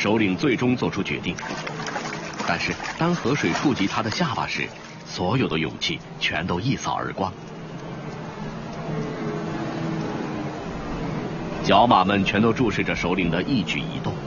首领最终做出决定。但是当河水触及他的下巴时，所有的勇气全都一扫而光。角马们全都注视着首领的一举一动。